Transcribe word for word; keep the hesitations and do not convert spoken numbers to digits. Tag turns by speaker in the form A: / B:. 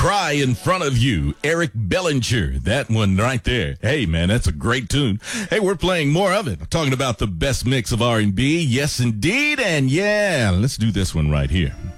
A: Cry in Front of You, Eric Bellinger. That one right there. Hey, man, that's a great tune. Hey, we're playing more of it. I'm talking about the best mix of R and B. Yes, indeed. And yeah, let's do this one right here.